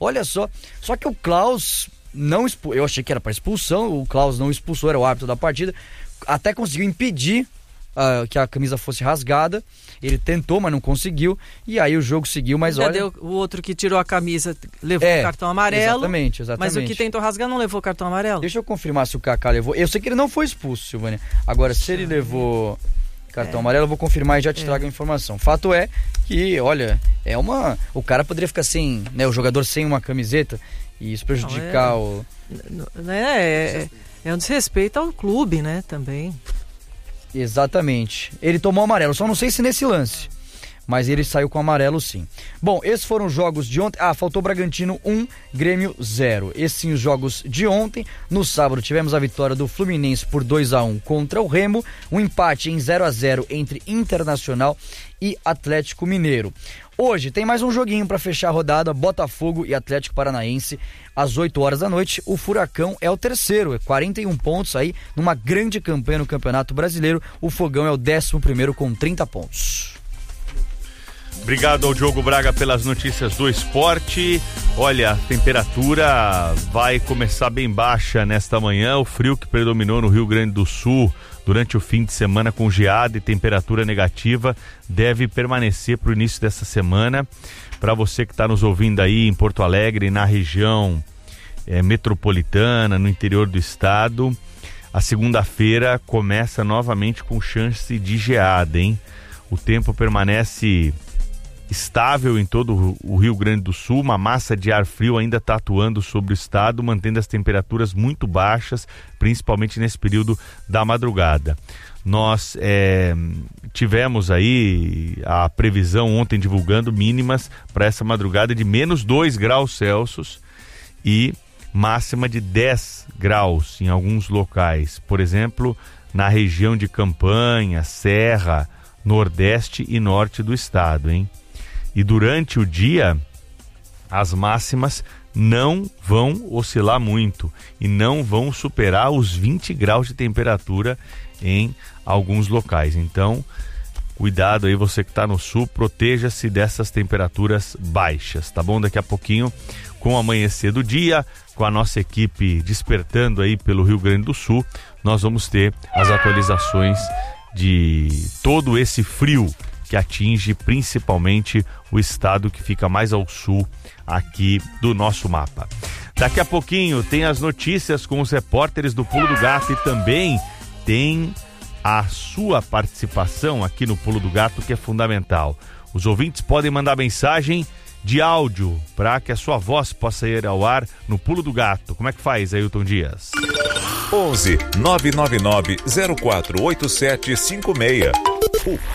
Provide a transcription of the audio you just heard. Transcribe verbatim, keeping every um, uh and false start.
Olha só, só que o Klaus não expulsou, eu achei que era para expulsão, o Klaus não expulsou, era o árbitro da partida, até conseguiu impedir uh, que a camisa fosse rasgada. Ele tentou, mas não conseguiu, e aí o jogo seguiu, mas Já olha... deu, o outro que tirou a camisa levou é, o cartão amarelo, exatamente, exatamente. mas o que tentou rasgar não levou o cartão amarelo. Deixa eu confirmar se o Kaká levou. Eu sei que ele não foi expulso, Silvânia. Agora, se ele levou cartão é. amarelo, eu vou confirmar e já te é. trago a informação. Fato é que, olha, é uma... O cara poderia ficar sem, né, o jogador sem uma camiseta, e isso prejudicar não, é... o... É, é, é um desrespeito ao clube, né, também. Exatamente. Ele tomou amarelo, só não sei se nesse lance, mas ele saiu com amarelo sim. Bom, esses foram os jogos de ontem. Ah, faltou Bragantino um, Grêmio zero. Esses sim os jogos de ontem. No sábado tivemos a vitória do Fluminense por dois a um contra o Remo, um empate em zero a zero entre Internacional e Atlético Mineiro. Hoje tem mais um joguinho para fechar a rodada, Botafogo e Atlético Paranaense, às oito horas da noite. O Furacão é o terceiro, é quarenta e um pontos aí, numa grande campanha no Campeonato Brasileiro. O Fogão é o décimo primeiro com trinta pontos. Obrigado ao Diogo Braga pelas notícias do esporte. Olha, a temperatura vai começar bem baixa nesta manhã. O frio que predominou no Rio Grande do Sul durante o fim de semana com geada e temperatura negativa deve permanecer para o início dessa semana. Para você que está nos ouvindo aí em Porto Alegre, na região é, metropolitana, no interior do estado, a segunda-feira começa novamente com chance de geada, hein? O tempo permanece estável em todo o Rio Grande do Sul, uma massa de ar frio ainda está atuando sobre o estado, mantendo as temperaturas muito baixas, principalmente nesse período da madrugada. Nós é, tivemos aí a previsão ontem divulgando mínimas para essa madrugada de menos dois graus Celsius e máxima de dez graus em alguns locais, por exemplo, na região de Campanha, Serra, Nordeste e Norte do estado, hein? E durante o dia, as máximas não vão oscilar muito e não vão superar os vinte graus de temperatura em alguns locais. Então, cuidado aí, você que está no sul, proteja-se dessas temperaturas baixas, tá bom? Daqui a pouquinho, com o amanhecer do dia, com a nossa equipe despertando aí pelo Rio Grande do Sul, nós vamos ter as atualizações de todo esse frio que atinge principalmente o estado que fica mais ao sul aqui do nosso mapa. Daqui a pouquinho tem as notícias com os repórteres do Pulo do Gato e também tem a sua participação aqui no Pulo do Gato, que é fundamental. Os ouvintes podem mandar mensagem de áudio para que a sua voz possa ir ao ar no Pulo do Gato. Como é que faz, Ailton Dias? onze nove nove nove zero quatro oito sete cinco seis